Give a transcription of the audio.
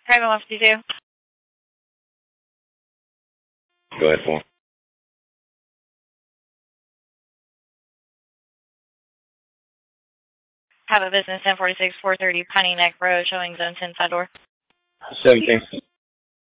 Private 152. Go ahead, Paul. Have a business 1046 430 Piney Neck Road showing zone 10 side door. 17.